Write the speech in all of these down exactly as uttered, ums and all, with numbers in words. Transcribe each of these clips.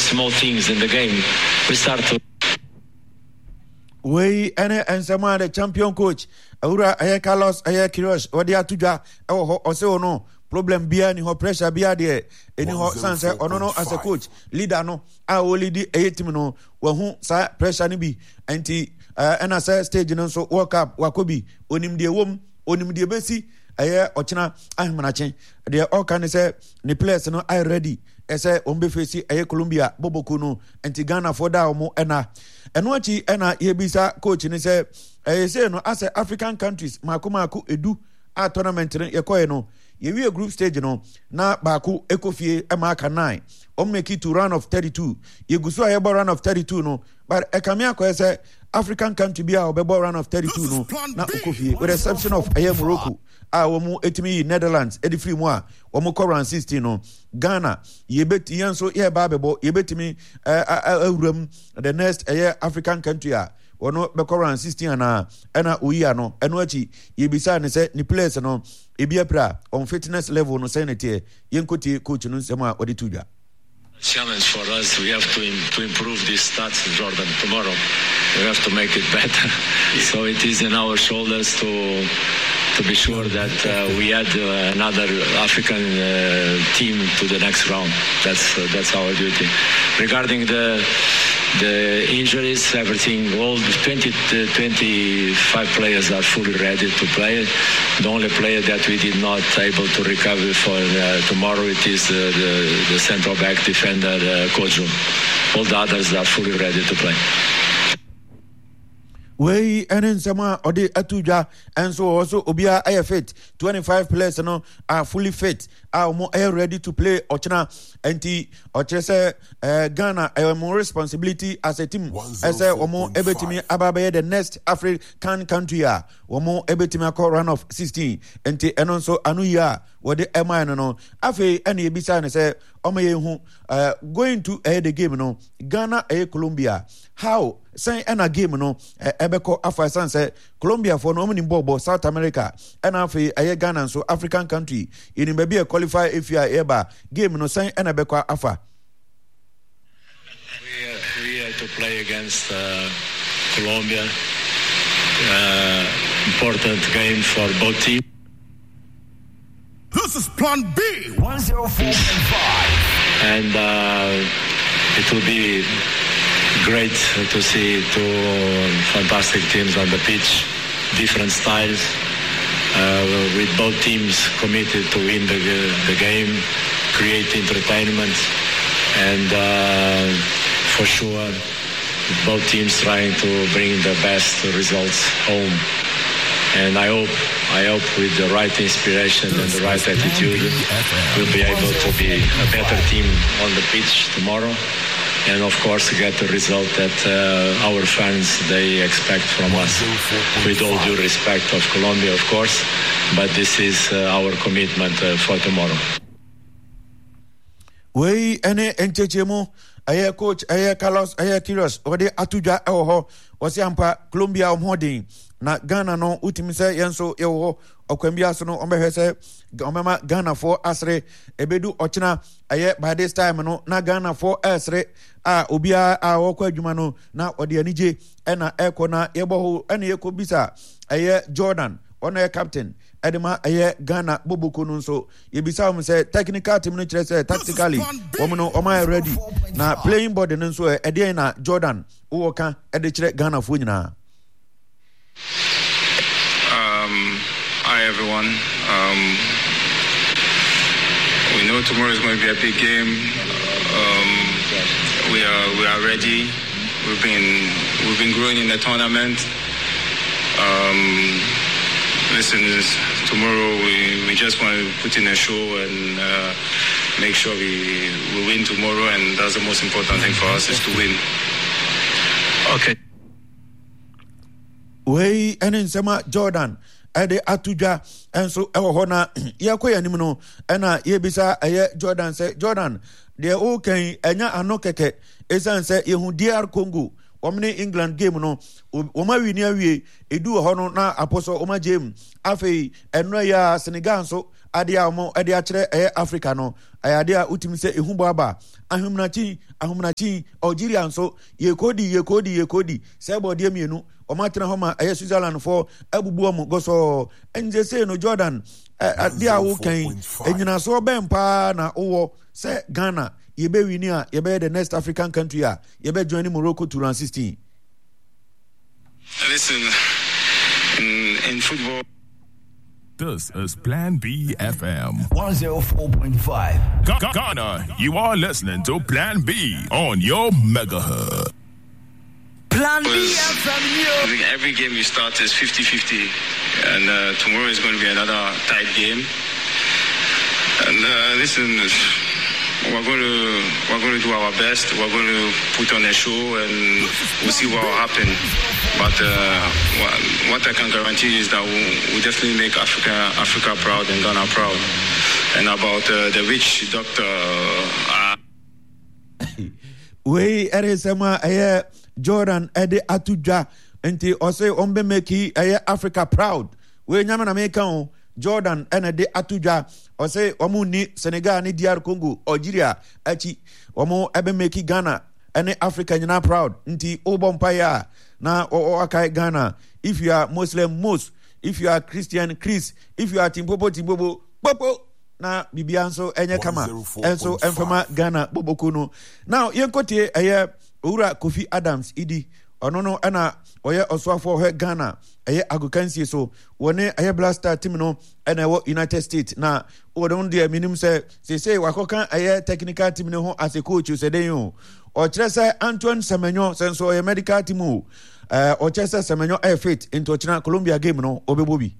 small things in the game, we start to. We ene ensema the champion coach Aura Aye Carlos Aye Kirosh Wadi Atuja Ewo Ose Ono problem bia ni ho pressure bia de eni ho sanse ono no as a coach leader no a o lead e team no wa hu sa pressure ni bi anti ena say stage no so World Cup wakobi onim de wom onim de besi aye ochina ahmanachen de all can say ni players no are ready ese ombe face aye Colombia boboku no anti Ghana for da omo ena eno achi ena yebisa coach ni say aye say no as African countries makomaku edu a tournament ye koye no ye we group stage no na baaku ekofie e ma aka nine o make it to round of thirty-two ye guso aye round of thirty-two no but e kamia ko say African country bia obebo round of thirty-two no na okofie with exception of aye Morocco a wo mu etimi Netherlands edi free mu a wo mu round sixteen no Ghana ye beti yanso ye ba bebo ye betimi awuram the next aye African country a wono be round sixteen ana ana oyiya no eno achi ye bisa ne say ni players no ebia pra on fitness level no say netie yenkoti coach no nsema odi tuja. Challenge for us, we have to im- to improve these stats, Jordan. Tomorrow we have to make it better. So it is in our shoulders to to be sure that uh, we add uh, another African uh, team to the next round. That's uh, that's our duty. Regarding the the injuries, everything, all twenty, twenty-five players are fully ready to play. The only player that we did not able to recover for uh, tomorrow, it is uh, the, the central back defender, uh, Kojo. All the others are fully ready to play. We enen sama odi atuja and so also obia aye fit twenty-five players no are fully fit are more ready to play ochina anti ochese uh, Ghana uh, more responsibility as a team as a omo ebetimi ababe the next African country a omo ebetimi akọ run of sixteen anti enon so anuya we the emine no afi ene ebisa ne say omo ye hu uh, going to uh, the game no Ghana e Colombia how say ena game no ebeko afa san say Colombia for no many bobo South America and afi aye Ghana so African country in be be qualify if you are eba game no say ena beko afa we are, we are to play against uh, Colombia uh, important game for both teams. This is Plan B one oh four point five and uh, it will be great to see two fantastic teams on the pitch, different styles, uh, with both teams committed to win the, the game, create entertainment, and uh, for sure both teams trying to bring the best results home. And I hope, I hope with the right inspiration and the right attitude, we'll be able to be a better team on the pitch tomorrow. And of course get the result that uh, our fans they expect from us, with all due respect of Colombia, of course, but this is uh, our commitment uh, for tomorrow. We ene enchechemo aye coach aye Carlos aye Kiros ode atuja ewo wasi ampa Colombia omhodin na Ghana no utimi se yenso ewo okwambia so no ombehwe se omema Ghana for asre ebedu ochina aye by this time no na Ghana for asre a obia a wokwa adwuma no na ode anije ena eko na yeboho ena yeko bisa aye Jordan ono ye captain edema aye Ghana boboku no so yebisa um say technical team no kire say tactically women no oma ready na playing board no so ede na Jordan wo ka ede kire Ghana fo nyina. Um, hi everyone. Um, we know tomorrow is going to be a big game. Um, we are we are ready. We've been we've been growing in the tournament. Um, listen, tomorrow we, we just want to put in a show and uh, make sure we we win tomorrow, and that's the most important thing for us is to win. Okay. We enen sema Jordan ade atuja enso ewo ho na yakoya nim no ena yebisa eye Jordan say Jordan de o kan enya ano keke esan say yehu D R Congo omne England game no oma wi ni awie edu ho no na aposo oma game afei eno ya Senegal so adia omo adia kire eh Africa no adia utimi se ehumbo aba ahumnachi ahumnachi Algeria nso ye kodi ye kodi ye kodi se body mienu omatena homa eh Switzerland for abubu omo goso enje se no Jordan adia wo kan enyina so bempa na owo se Ghana yebe wini a yebe the next African country a yebe join Morocco to round sixteen. Listen, in, in football. This is Plan B F M one oh four point five. Ghana, you are listening to Plan B on your megahertz. Plan B F M, I think every game you start is fifty-fifty, and uh, tomorrow is going to be another tight game. And uh, listen, we're going to we're going to do our best. We're going to put on a show, and we'll see what will happen. But uh, what I can guarantee is that we'll, we'll definitely make Africa Africa proud and Ghana proud. And about uh, the witch doctor. Uh, we eresema aye Jordan ede atudwa enti ose ombe meki aye Africa proud. We nyama na meka o Jordan ene de atudwa ose omu ni Senegal ni D R Congo Algeria achi omu ebe meki Ghana ene Africa nyina proud nti obompaya na o akai Ghana. If you are Muslim, Mus. If you are Christian, Chris. If you are Timpopo, Timpopo, Popo. Na bibianso enye kama. Enso enfema Ghana bobokuno. Now yenkote eye Ura Kofi Adams idi. Onono ena oye oswafo he Ghana. Eye agukansi so. Wone eye Blaster team no ena wo United States. Na odon de minim se se se wakokan eye technical team no ho as a coach se den yo. O trese Antoine Semenyo senso eye medical team o. Uh, or Chester Semenyo air fit into China Colombia game no Obebobi.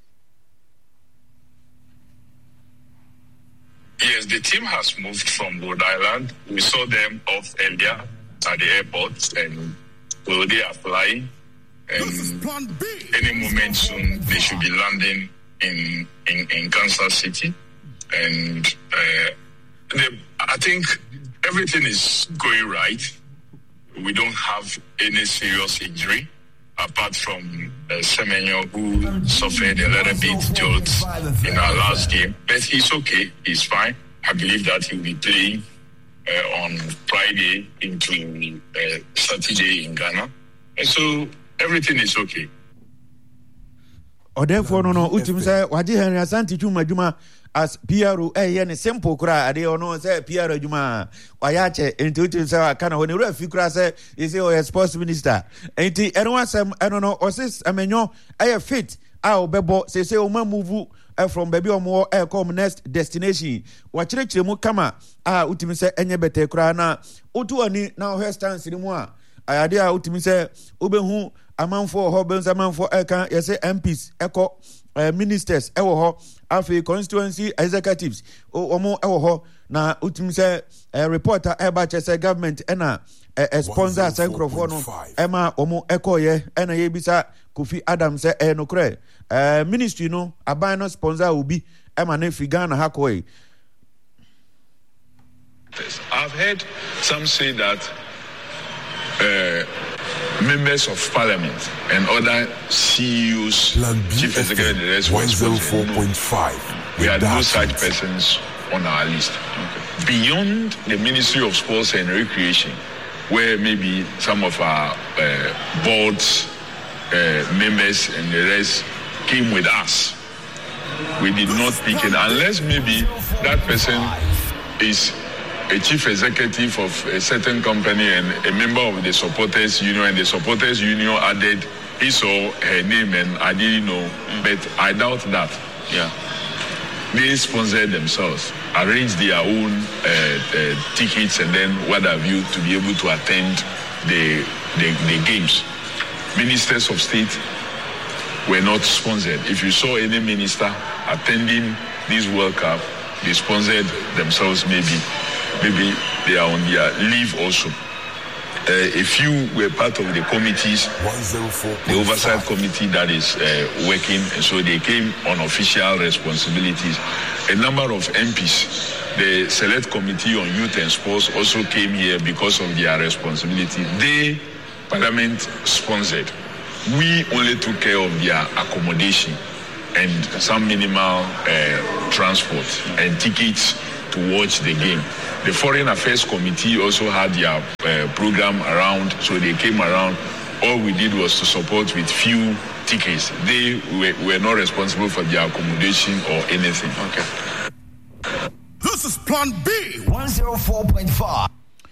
Yes, the team has moved from Rhode Island. We saw them off earlier at the airport, and well, they are flying. And any moment soon, they should be landing in in, in Kansas City. And uh, they, I think everything is going right. We don't have any serious injury apart from uh, Semenyo, who suffered a little bit jolts in our last game. But he's okay. He's fine. I believe that he'll be playing uh, on Friday into uh, Saturday in Ghana. And so everything is okay. O therefore no no utim say waje Henry Asante Juma Juma as P R O eh ne simple kura ade ono say P R O Juma wayache enti utim say kana woni refi kura say you say o sports minister enti eno asem eno no osis amenyo eh fit a obebo say say o ma move from baby omo eh come next destination wachire mu kama a utim say enye bete kura na otu ani na o stance ni mu a ayade a utim say obehu amanfo ho benza amanfo eka yese M Ps eko uh, ministers ewo ho afi constituency executives omo ewo ho na utim say uh, reporter eba chese government ena uh, sponsor senkrofo no ema omo eko ye ena ye bisa Kofi Adams say eh no kre uh, ministry no aban no sponsor obi ema na fi Ghana hakoi. I've heard some say that uh, members of parliament and other C E Os, chief executive, one oh four point five. We had no such persons on our list. Okay. Beyond the Ministry of Sports and Recreation, where maybe some of our uh, boards, uh, members and the rest came with us, we did not pick it unless maybe that person is a chief executive of a certain company and a member of the supporters union, and the supporters union added his or her name, and I didn't know, mm. but I doubt that. Yeah, they sponsored themselves, arranged their own uh, uh, tickets, and then what have you to be able to attend the, the the games. Ministers of state were not sponsored. If you saw any minister attending this World Cup, they sponsored themselves maybe. Maybe they are on their leave also. Uh, a few were part of the committees, the oversight committee that is uh, working, and so they came on official responsibilities. A number of M Ps, the select committee on youth and sports, also came here because of their responsibility. They, Parliament sponsored. We only took care of their accommodation and some minimal uh, transport and tickets to watch the game. The Foreign Affairs Committee also had their uh, program around, so they came around. All we did was to support with few tickets. They were, were not responsible for their accommodation or anything. Okay. This is Plan B. one oh four point five.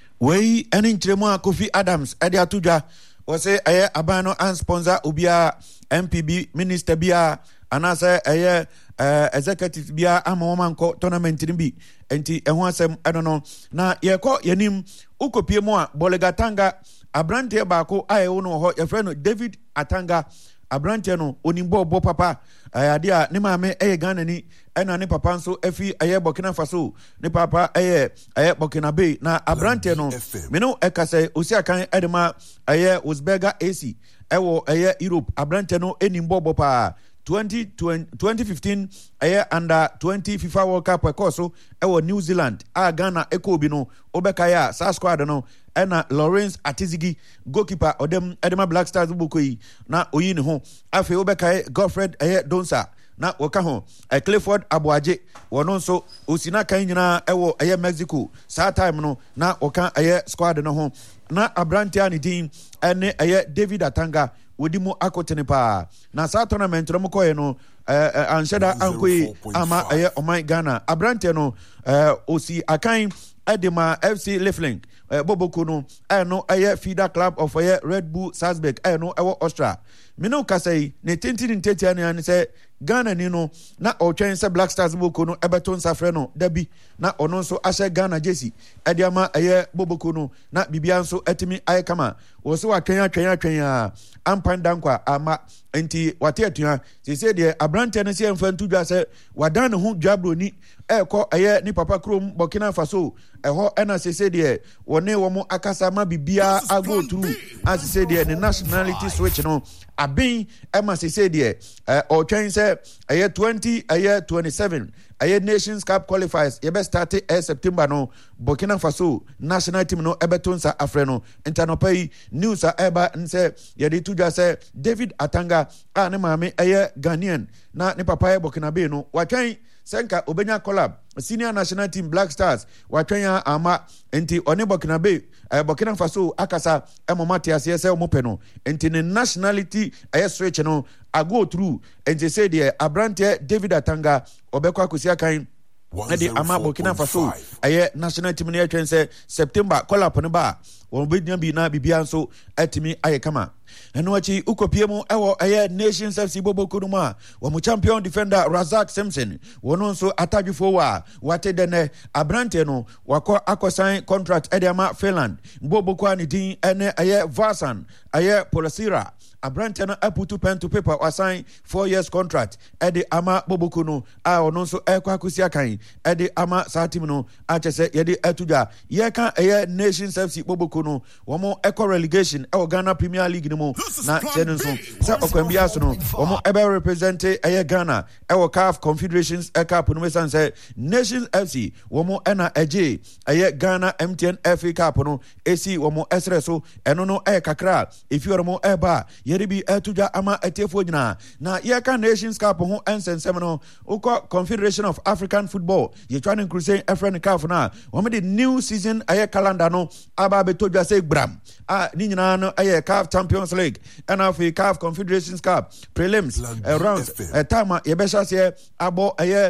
Wey any ntremu Kofi Adams edi atudwa wo se eye abano an sponsor obia M P B minister bia anase eye uh, executive bia amamanko tournament ni bi enti eho asem eno no na yeko yanim ukopie mu a Bolegatanga abrante baako aye wo no ho ye frɛ no David Atanga abrante no onimbo bo papa ade a ne maame eye Ghana ni ena ne papa nso afi eye Burkina Faso ne papa eye eye Burkina Bay na abrante no me no ekase osi akan edema eye Uzbega A C ewo eye Europe abrante no enimbo bo pa twenty fifteen eye under twenty FIFA World Cup ekoso ewo New Zealand a Ghana ekobi no obekaya sa squad no ena Lawrence Atizigi goalkeeper odem edema Black Stars bukoyi na oyi ne ho afi obekaya Godfred eye Donsa na waka ho a Clifford Abuaje wono nso osina kan nyina ewo eye Mexico sa time no na waka eye squad no ho na abrante ani din ene eye David Atanga wodi mu akotene pa na sa tournament no koye no eh ansheda ankoi ama eye oman Ghana abrante no eh osi akan edema F C Lifelink eh Boboko no eh no eye feeder club of eye Red Bull Salzburg eh no ewo Austria mino kasai ne tintin tete ani say Ghana ni no na otwen se Black Stars Boboko no ebeton safre no dabi na ono nso ahye Ghana jersey ediama eye Boboko no na bibia nso etimi aye kama wo se watwen atwen atwen a ampanda nkwa ama enti wate atua se se de abrante ne se emfa ntudwa se wadan ne ho dwabro ni ekọ eye ni papa krom Burkina Faso eho ena se se de wone wo mo akasa ma bibia ago through as se de ne nationality switch no abin ema se se de otwen se eye twenty eye twenty-seven eye Nations Cup qualifiers ye be start e September no Burkina Faso national team no ebetonsa afre no intanopai news a eba nse ye de tudwa se David Atanga a ne maame eye Ghanaian na ne papa e Burkina Bay no watwen senka obenya collab senior national team Black Stars watwen ama enti one Burkina Bay eh, Burkina Faso akasa emomati asese omopeno enti ne nationality aye switch no ago through enti say the abrante David Atanga obekwa kosia kan edi ama Burkina Faso aye national team ne atwen say September collab ne ba won bednya bi na bibia nso atimi aye kama eno achi ukopie mu ewo aye Nations F C Boboko no ma wo mu champion defender Razak Simpson wono nso atadwefo wa wate dene abrante no wako akosan contract ediama Finland Boboko ani din ene aye Vasan aye Polasira abrante no aputu pen to paper wasign four years contract edi ama Boboko no a ono nso ekwa akosia kan edi ama sa team no achese yedi atudwa ye kan aye Nations F C Boboko no wo mo eco relegation e Ghana Premier League no mo na chenu so sa okwambia so no wo mo ebe represent aye Ghana e wo C A F Confederations e Cup no mesan say Nations F C wo mo ena eje aye Ghana M T N F A Cup no esi wo mo esre so eno no e kakra if you mo eba yeri bi etudwa ama etefo nyina na ye ka Nations Cup ho ensensem no uko Confederation of African Football ye trying crusade efren C A F na wo me the new season aye calendar no aba betodwa say bram ah ni nyina no aye C A F Champions League and of C A F Confederations Cup prelims uh, rounds uh, time ye be shase abo aye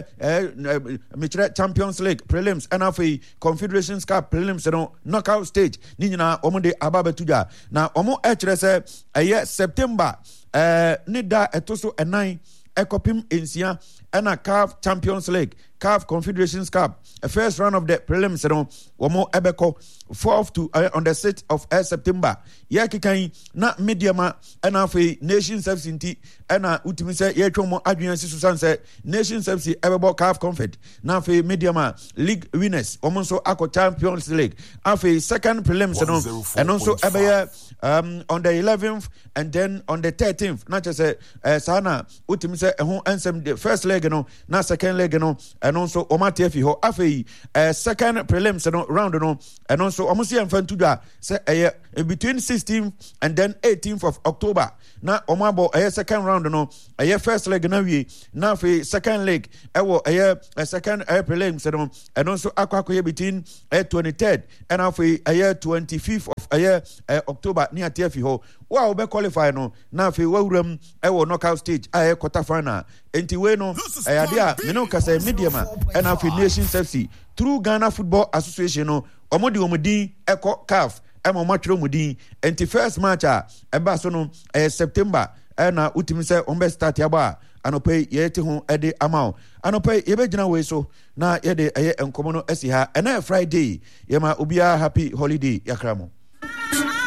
uh, Champions League prelims and of Confederations Cup prelims no knockout stage ni nyina omo de aba betodwa na omo e kire say aye September eh ni da etoso enan ekopim ensia ena C A F Champions League C A F Confederations Cup a first round of the prelims no womo ebeko fourth to uh, on the sixth of uh, September ye kikan na mediama ena fe Nations F C nti ena utimi se ye twomo adwen si susan se Nations F C ebebo C A F Confed na fe mediama league winners womo so akọ Champions League afi second prelims no eno so ebeye um on the eleventh and then on the thirteenth na che se uh, sana utimi se ehun ensem the first leg no na second leg no ɛno nso ɔmate afi hɔ afei uh, second prelims no round no ɛno nso ɔmo se yɛmfa nto dwa sɛ ɛyɛ between sixteenth and then eighteenth of October na ɔmo abɔ ɛyɛ second round no ɛyɛ first leg na wie na afei second leg ɛwɔ ɛyɛ second ɛyɛ prelims no ɛno nso akɔ akɔyɛ between ɛyɛ twenty-third ɛna afei ɛyɛ twenty-fifth of ɛyɛ October ne ate afi hɔ wa wobɛ qualify no na afei wawuram ɛwɔ knockout stage a ɛyɛ quarter final enti we no ɛyɛ ade a mene kasa medium a ɛna afei Nations F C through Ghana Football Association no ɔmo de ɔmo din ɛkɔ C A F ɛma ɔmo atwerɛ ɔmo din enti first match a ɛba so no ɛyɛ September ɛna utimi sɛ ɔmo bɛ start aba a anɔpɛ yɛte ho ɛde ama wo anɔpɛ yɛbɛgyina wei so na yɛde ɛyɛ nkɔmɔ no asi ha ɛna Friday yɛma obiara happy holiday yakra mo